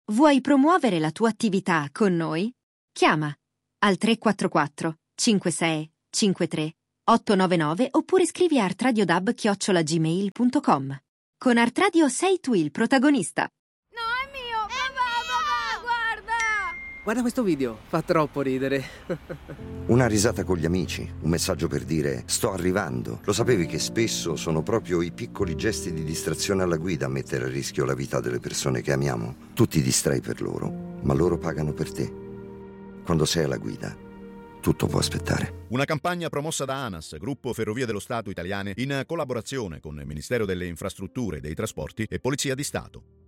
Vuoi promuovere la tua attività con noi? Chiama al 344 56 53 899 oppure scrivi a artradiodab@gmail.com. Con Artradio sei tu il protagonista. No, è mio! Papà, guarda! Guarda questo video, fa troppo ridere. Una risata con gli amici, un messaggio per dire sto arrivando. Lo sapevi che spesso sono proprio i piccoli gesti di distrazione alla guida a mettere a rischio la vita delle persone che amiamo? Tu ti distrai per loro, ma loro pagano per te. Quando sei alla guida, tutto può aspettare. Una campagna promossa da ANAS, Gruppo Ferrovie dello Stato Italiane, in collaborazione con il Ministero delle Infrastrutture e dei Trasporti e Polizia di Stato.